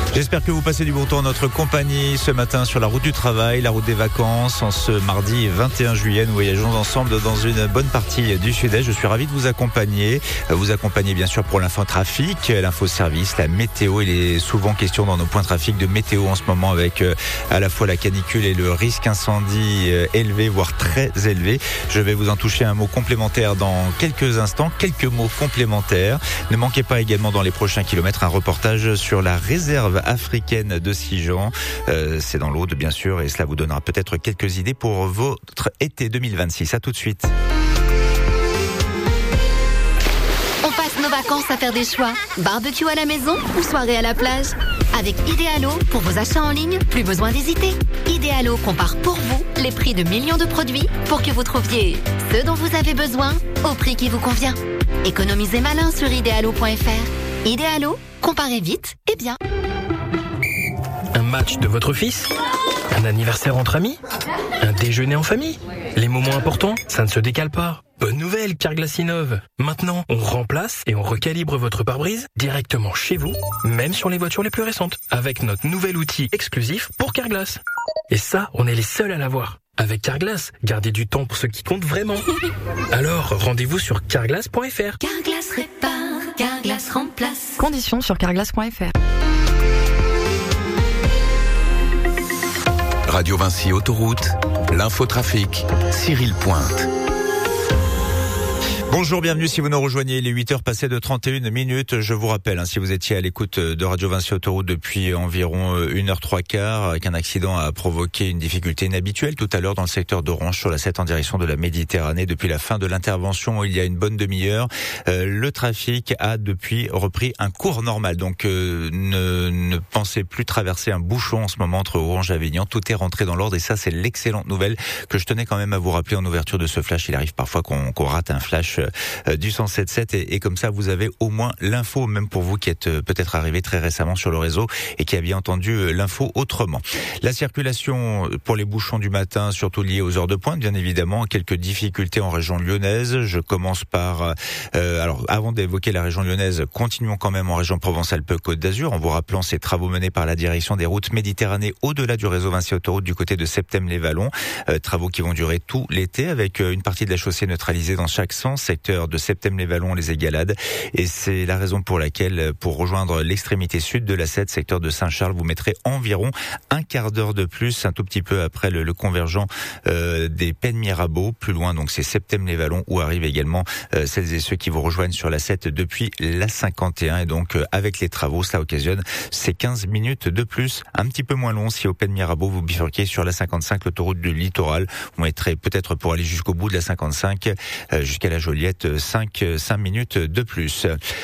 J'espère que vous passez du bon temps en notre compagnie ce matin sur la route du travail, la route des vacances, en ce mardi 21 juillet. Nous voyageons ensemble dans une bonne partie du sud-est. Je suis ravi de vous accompagner. Vous accompagner bien sûr pour l'infotrafic, l'infoservice, la météo. Il est souvent question dans nos points trafic de météo en ce moment avec à la fois la canicule et le risque incendie élevé, voire très élevé. Je vais vous en toucher un mot complémentaire dans quelques instants, quelques mots complémentaires. Ne manquez pas également dans les prochains kilomètres un reportage sur la réserve africaine de Sijan. C'est dans l'Aude bien sûr et cela vous donnera peut-être quelques idées pour votre été 2026. À tout de suite. On passe nos vacances à faire des choix. Barbecue à la maison ou soirée à la plage. Avec Idealo, pour vos achats en ligne, plus besoin d'hésiter. Idealo compare pour vous les prix de millions de produits pour que vous trouviez ce dont vous avez besoin au prix qui vous convient. Économisez malin sur idealo.fr. Idealo, comparez vite et bien. Un match de votre fils ? Un anniversaire entre amis ? Un déjeuner en famille ? Les moments importants, ça ne se décale pas. Bonne nouvelle, Carglass innove. Maintenant, on remplace et on recalibre votre pare-brise directement chez vous, même sur les voitures les plus récentes, avec notre nouvel outil exclusif pour Carglass. Et ça, on est les seuls à l'avoir. Avec Carglass, gardez du temps pour ce qui compte vraiment. Alors, rendez-vous sur carglass.fr. Carglass répare, Carglass remplace. Conditions sur carglass.fr. Radio Vinci Autoroute, l'infotrafic, Cyril Pointe. Bonjour, bienvenue si vous nous rejoignez, il est 8h passées de 31 minutes. Je vous rappelle, si vous étiez à l'écoute de Radio Vinci Autoroute depuis environ 1h15, qu'un accident a provoqué une difficulté inhabituelle tout à l'heure dans le secteur d'Orange sur la 7 en direction de la Méditerranée. Depuis la fin de l'intervention, il y a une bonne demi-heure, le trafic a depuis repris un cours normal. Donc ne pensez plus traverser un bouchon en ce moment entre Orange et Avignon. Tout est rentré dans l'ordre et ça c'est l'excellente nouvelle que je tenais quand même à vous rappeler en ouverture de ce flash. Il arrive parfois qu'on rate un flash du 107.7 et comme ça vous avez au moins l'info, même pour vous qui êtes peut-être arrivé très récemment sur le réseau et qui aviez entendu l'info autrement. La circulation pour les bouchons du matin, surtout liée aux heures de pointe, bien évidemment, quelques difficultés en région lyonnaise. Je commence par alors avant d'évoquer la région lyonnaise, continuons quand même en région Provence-Alpes-Côte d'Azur en vous rappelant ces travaux menés par la direction des routes Méditerranée au-delà du réseau Vinci Autoroute du côté de Septèmes-les-Vallons, travaux qui vont durer tout l'été avec une partie de la chaussée neutralisée dans chaque sens, secteur de Septèmes-les-Vallons, les Égalades, et c'est la raison pour laquelle, pour rejoindre l'extrémité sud de la 7, secteur de Saint-Charles, vous mettrez environ un quart d'heure de plus, un tout petit peu après le convergent des Pennes Mirabeau, plus loin, donc c'est Septèmes-les-Vallons, où arrivent également celles et ceux qui vous rejoignent sur la 7 depuis la 51, et donc avec les travaux, cela occasionne ces 15 minutes de plus, un petit peu moins long si au Pennes Mirabeau vous bifurquez sur la 55, l'autoroute du littoral, vous mettrez peut-être pour aller jusqu'au bout de la 55, jusqu'à la Joliette, 5 minutes de plus.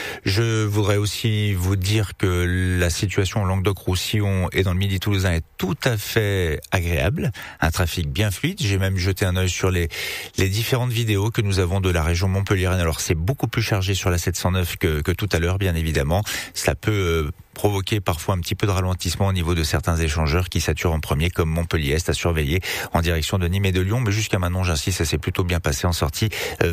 Je voudrais aussi vous dire que la situation en Languedoc-Roussillon et dans le Midi toulousain est tout à fait agréable. Un trafic bien fluide. J'ai même jeté un œil sur les différentes vidéos que nous avons de la région montpelliéraine. Alors c'est beaucoup plus chargé sur la 709 que tout à l'heure, bien évidemment. Cela peut provoquer parfois un petit peu de ralentissement au niveau de certains échangeurs qui saturent en premier, comme Montpellier-Est à surveiller en direction de Nîmes et de Lyon. Mais jusqu'à maintenant, j'insiste, ça s'est plutôt bien passé en sortie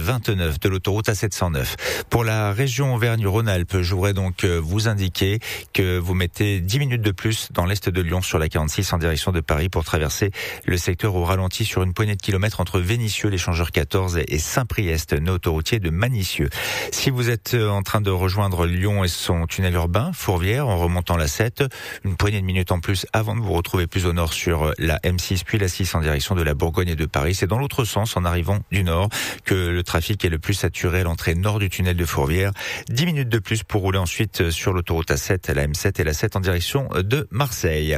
29 de l'autoroute A709. Pour la région Auvergne-Rhône-Alpes, je voudrais donc vous indiquer que vous mettez 10 minutes de plus dans l'est de Lyon sur la 46 en direction de Paris pour traverser le secteur au ralenti sur une poignée de kilomètres entre Vénissieux, l'échangeur 14 et Saint-Priest, nœud autoroutier de Manissieux. Si vous êtes en train de rejoindre Lyon et son tunnel urbain, Fourvière, en remontant la 7, une poignée de minutes en plus avant de vous retrouver plus au nord sur la M6 puis la 6 en direction de la Bourgogne et de Paris. C'est dans l'autre sens, en arrivant du nord, que le trafic est le plus saturé à l'entrée nord du tunnel de Fourvière. 10 minutes de plus pour rouler ensuite sur l'autoroute A7, la M7 et la 7 en direction de Marseille.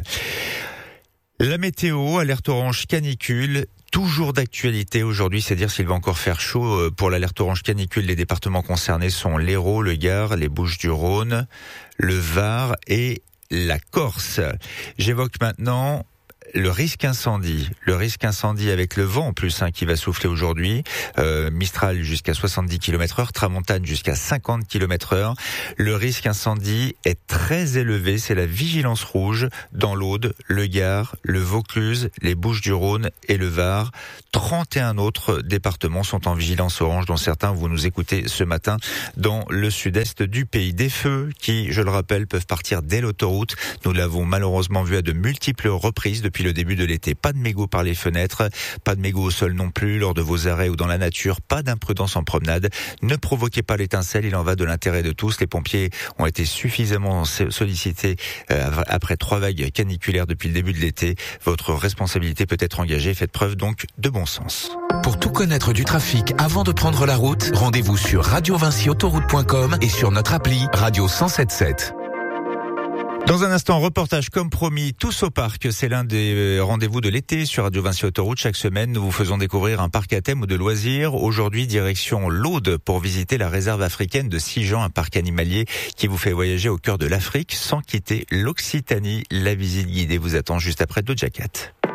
La météo, alerte orange canicule. Toujours d'actualité aujourd'hui, c'est dire s'il va encore faire chaud. Pour l'alerte orange canicule, les départements concernés sont l'Hérault, le Gard, les Bouches-du-Rhône, le Var et la Corse. J'évoque maintenant le risque incendie avec le vent en plus qui va souffler aujourd'hui, Mistral jusqu'à 70 km/h, Tramontane jusqu'à 50 km/h. Le risque incendie est très élevé, c'est la vigilance rouge dans l'Aude, le Gard, le Vaucluse, les Bouches-du-Rhône et le Var. 31 autres départements sont en vigilance orange, dont certains vous nous écoutez ce matin dans le sud-est du pays. Des feux qui, je le rappelle, peuvent partir dès l'autoroute. Nous l'avons malheureusement vu à de multiples reprises depuis le début de l'été. Pas de mégots par les fenêtres, pas de mégots au sol non plus lors de vos arrêts ou dans la nature, pas d'imprudence en promenade. Ne provoquez pas l'étincelle, il en va de l'intérêt de tous. Les pompiers ont été suffisamment sollicités après 3 vagues caniculaires depuis le début de l'été. Votre responsabilité peut être engagée, faites preuve donc de bon sens. Pour tout connaître du trafic avant de prendre la route, rendez-vous sur radiovinciautoroute.com et sur notre appli Radio 107.7. Dans un instant, reportage comme promis, tous au parc. C'est l'un des rendez-vous de l'été sur Radio Vinci Autoroute. Chaque semaine, nous vous faisons découvrir un parc à thème ou de loisirs. Aujourd'hui, direction l'Aude pour visiter la réserve africaine de Sijan, un parc animalier qui vous fait voyager au cœur de l'Afrique sans quitter l'Occitanie. La visite guidée vous attend juste après Doja Cat.